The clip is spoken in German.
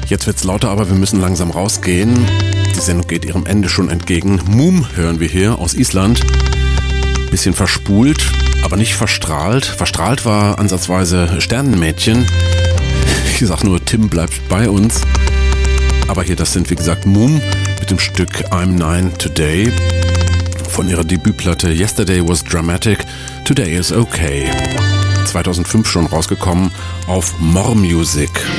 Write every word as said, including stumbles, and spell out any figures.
Jetzt wird's lauter, aber wir müssen langsam rausgehen. Die Sendung geht ihrem Ende schon entgegen. Moom hören wir hier aus Island. Bisschen verspult, aber nicht verstrahlt. Verstrahlt war ansatzweise Sternenmädchen. Ich sag nur, Tim bleibt bei uns. Aber hier, das sind wie gesagt Moom mit dem Stück I'm Nine Today von ihrer Debütplatte Yesterday Was Dramatic, Today Is Okay. zweitausendfünf schon rausgekommen auf More Music.